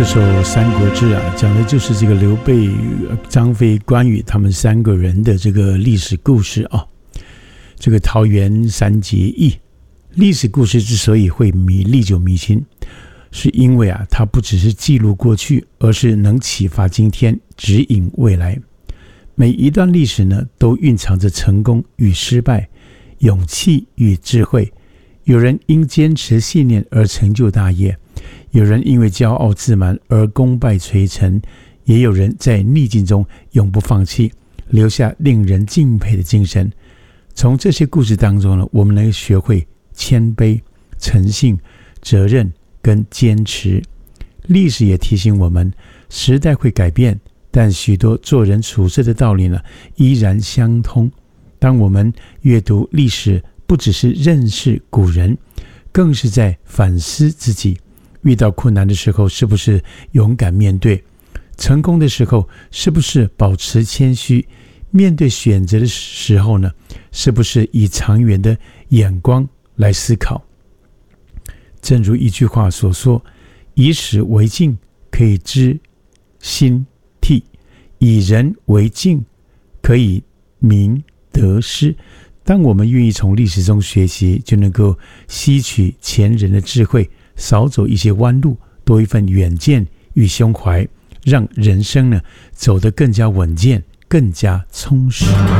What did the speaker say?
这首《三国志》啊，讲的就是这个刘备、张飞、关羽他们三个人的这个历史故事啊。这个桃园三结义，历史故事之所以会历久弥新，是因为啊，它不只是记录过去，而是能启发今天，指引未来。每一段历史呢，都蕴藏着成功与失败、勇气与智慧。有人因坚持信念而成就大业，有人因为骄傲自满而功败垂成，也有人在逆境中永不放弃，留下令人敬佩的精神。从这些故事当中呢，我们能学会谦卑、诚信、责任跟坚持。历史也提醒我们，时代会改变，但许多做人处事的道理呢，依然相通。当我们阅读历史，不只是认识古人，更是在反思自己。遇到困难的时候，是不是勇敢面对？成功的时候，是不是保持谦虚？面对选择的时候呢，是不是以长远的眼光来思考？正如一句话所说，以史为镜，可以知兴替；以人为镜，可以明得失。当我们愿意从历史中学习，就能够吸取前人的智慧，少走一些弯路，多一份远见与胸怀，让人生呢走得更加稳健，更加充实。